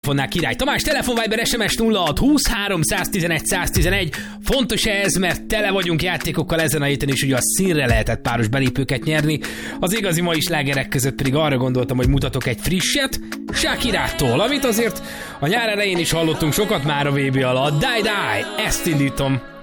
telefonnál király. Tamás, telefon Viber SMS 0620 311 111. Fontos ez, mert tele vagyunk játékokkal ezen a héten is, ugye a színre lehetett páros belépőket nyerni. Az igazi mai slágerek között pedig arra gondoltam, hogy mutatok egy frisset, Shakirától, amit azért a nyár elején is hallottunk sokat már a VB alatt. Die, ezt indítom.